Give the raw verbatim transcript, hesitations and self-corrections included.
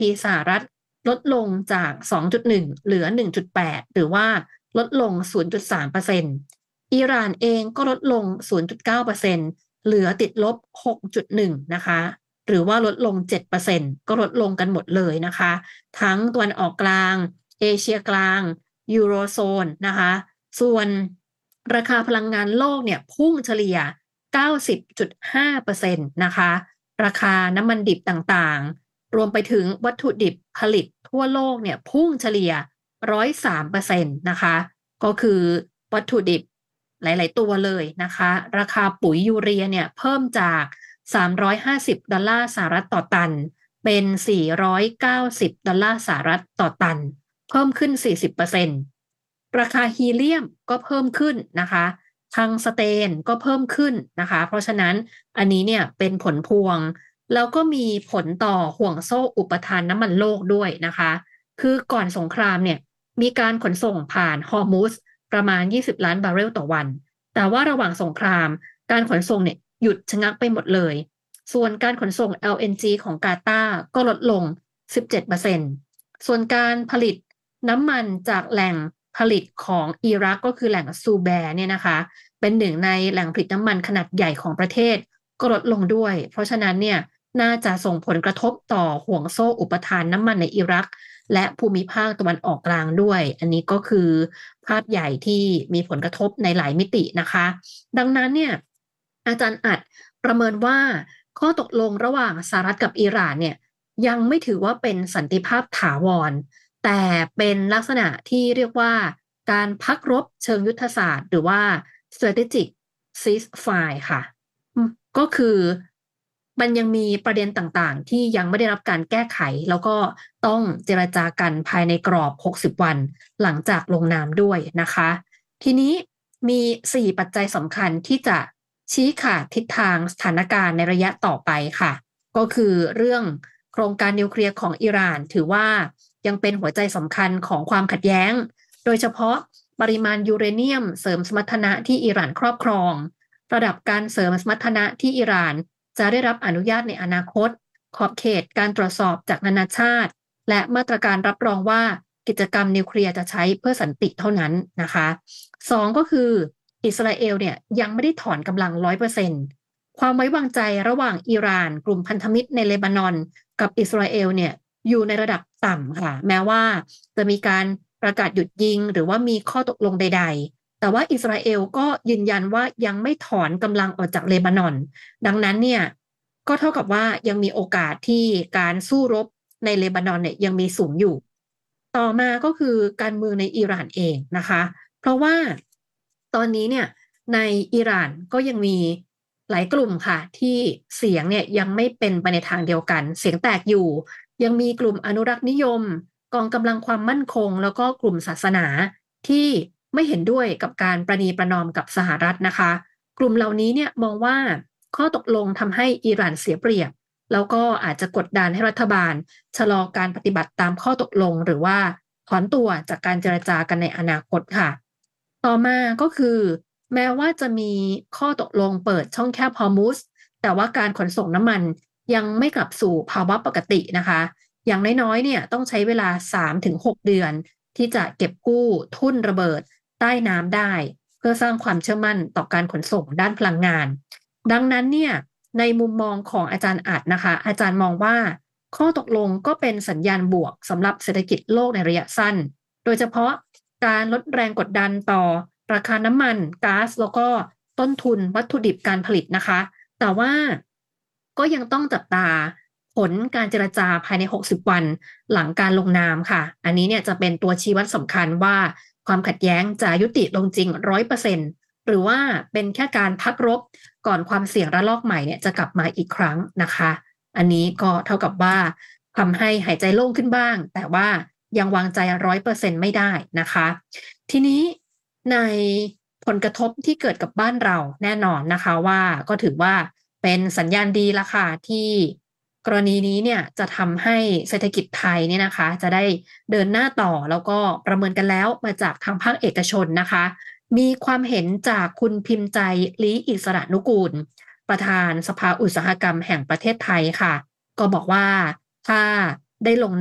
พี สหรัฐลดลงจาก สองจุดหนึ่ง เหลือ หนึ่งจุดแปด หรือว่าลดลง ศูนย์จุดสามเปอร์เซ็นต์ อิหร่านเองก็ลดลง ศูนย์จุดเก้าเปอร์เซ็นต์ เหลือติดลบ หกจุดหนึ่ง นะคะหรือว่าลดลง เจ็ดเปอร์เซ็นต์ ก็ลดลงกันหมดเลยนะคะทั้งตะวันออกกลางเอเชียกลางยูโรโซนนะคะส่วนราคาพลังงานโลกเนี่ยพุ่งเฉลี่ย เก้าสิบจุดห้าเปอร์เซ็นต์ นะคะราคาน้ำมันดิบต่างๆรวมไปถึงวัตถุดิบผลิตทั่วโลกเนี่ยพุ่งเฉลี่ย หนึ่งร้อยสามเปอร์เซ็นต์ นะคะก็คือวัตถุดิบหลายๆตัวเลยนะคะราคาปุ๋ยยูเรียเนี่ยเพิ่มจากสามร้อยห้าสิบดอลลาร์สหรัฐต่อตันเป็นสี่ร้อยเก้าสิบดอลลาร์สหรัฐต่อตันเพิ่มขึ้น สี่สิบเปอร์เซ็นต์ ราคาฮีเลียมก็เพิ่มขึ้นนะคะทังสเตนก็เพิ่มขึ้นนะคะเพราะฉะนั้นอันนี้เนี่ยเป็นผลพวงแล้วก็มีผลต่อห่วงโซ่อุปทานน้ำมันโลกด้วยนะคะคือก่อนสงครามเนี่ยมีการขนส่งผ่านฮอร์มุซประมาณยี่สิบล้านบาร์เรลต่อวันแต่ว่าระหว่างสงครามการขนส่งเนี่ยหยุดชะงักไปหมดเลยส่วนการขนส่ง แอล เอ็น จี ของกาตาร์ก็ลดลง สิบเจ็ดเปอร์เซ็นต์ ส่วนการผลิตน้ำมันจากแหล่งผลิตของอิรักก็คือแหล่งซูแบร์เนี่ยนะคะเป็นหนึ่งในแหล่งผลิตน้ำมันขนาดใหญ่ของประเทศก็ลดลงด้วยเพราะฉะนั้นเนี่ยน่าจะส่งผลกระทบต่อห่วงโซ่อุปทานน้ำมันในอิรักและภูมิภาคตะวันออกกลางด้วยอันนี้ก็คือภาพใหญ่ที่มีผลกระทบในหลายมิตินะคะดังนั้นเนี่ยอาจารย์อัดประเมินว่าข้อตกลงระหว่างสหรัฐกับอิหร่านเนี่ยยังไม่ถือว่าเป็นสันติภาพถาวรแต่เป็นลักษณะที่เรียกว่าการพักรบเชิงยุทธศาสตร์หรือว่า strategic ceasefire ค่ะก็คือมันยังมีประเด็นต่างๆที่ยังไม่ได้รับการแก้ไขแล้วก็ต้องเจรจากันภายในกรอบหกสิบวันหลังจากลงนามด้วยนะคะทีนี้มีสี่ปัจจัยสำคัญที่จะชี้ขาดทิศทางสถานการณ์ในระยะต่อไปค่ะก็คือเรื่องโครงการนิวเคลียร์ของอิหร่านถือว่ายังเป็นหัวใจสำคัญของความขัดแย้งโดยเฉพาะปริมาณยูเรเนียมเสริมสมรรถนะที่อิหร่านครอบครองระดับการเสริมสมรรถนะที่อิหร่านจะได้รับอนุญาตในอนาคตขอบเขตการตรวจสอบจากนานาชาติและมาตรการรับรองว่ากิจกรรมนิวเคลียร์จะใช้เพื่อสันติเท่านั้นนะคะสองก็คืออิสราเอลเนี่ยยังไม่ได้ถอนกำลัง ร้อยเปอร์เซ็นต์ ความไว้วางใจระหว่างอิหร่านกลุ่มพันธมิตรในเลบานอนกับอิสราเอลเนี่ยอยู่ในระดับต่ำค่ะแม้ว่าจะมีการประกาศหยุดยิงหรือว่ามีข้อตกลงใดๆแต่ว่าอิสราเอลก็ยืนยันว่ายังไม่ถอนกำลังออกจากเลบานอนดังนั้นเนี่ยก็เท่ากับว่ายังมีโอกาสที่การสู้รบในเลบานอนเนี่ยยังมีสูงอยู่ต่อมาก็คือการเมืองในอิหร่านเองนะคะเพราะว่าตอนนี้เนี่ยในอิหร่านก็ยังมีหลายกลุ่มค่ะที่เสียงเนี่ยยังไม่เป็นไปในทางเดียวกันเสียงแตกอยู่ยังมีกลุ่มอนุรักษ์นิยมกองกำลังความมั่นคงแล้วก็กลุ่มศาสนาที่ไม่เห็นด้วยกับการประนีประนอมกับสหรัฐนะคะกลุ่มเหล่านี้เนี่ยมองว่าข้อตกลงทำให้อิหร่านเสียเปรียบแล้วก็อาจจะกดดันให้รัฐบาลชะลอการปฏิบัติตามข้อตกลงหรือว่าถอนตัวจากการเจรจากันในอนาคตค่ะต่อมาก็คือแม้ว่าจะมีข้อตกลงเปิดช่องแคบฮอร์มุซแต่ว่าการขนส่งน้ำมันยังไม่กลับสู่ภาวะปกตินะคะอย่างน้อยๆเนี่ยต้องใช้เวลา สามถึงหก เดือนที่จะเก็บกู้ทุ่นระเบิดใต้น้ำได้เพื่อสร้างความเชื่อมั่นต่อการขนส่งด้านพลังงานดังนั้นเนี่ยในมุมมองของอาจารย์อัดนะคะอาจารย์มองว่าข้อตกลงก็เป็นสัญญาณบวกสำหรับเศรษฐกิจโลกในระยะสั้นโดยเฉพาะการลดแรงกดดันต่อราคาน้ำมันก๊าซแล้วก็ต้นทุนวัตถุดิบการผลิตนะคะแต่ว่าก็ยังต้องจับตาผลการเจรจาภายในหกสิบวันหลังการลงนามค่ะอันนี้เนี่ยจะเป็นตัวชี้วัดสำคัญว่าความขัดแย้งจะยุติลงจริง ร้อยเปอร์เซ็นต์ หรือว่าเป็นแค่การพักรบก่อนความเสี่ยงระลอกใหม่เนี่ยจะกลับมาอีกครั้งนะคะอันนี้ก็เท่ากับว่าทำให้หายใจโล่งขึ้นบ้างแต่ว่ายังวางใจ ร้อยเปอร์เซ็นต์ ไม่ได้นะคะทีนี้ในผลกระทบที่เกิดกับบ้านเราแน่นอนนะคะว่าก็ถือว่าเป็นสัญญาณดีละค่ะที่กรณีนี้เนี่ยจะทำให้เศรษฐกิจไทยเนี่ยนะคะจะได้เดินหน้าต่อแล้วก็ประเมินกันแล้วมาจากทางภาคเอกชนนะคะมีความเห็นจากคุณพิมพ์ใจลี้อิสระนุกูลประธานสภาอุตสาหกรรมแห่งประเทศไทยค่ะก็บอกว่าถ้าได้ลง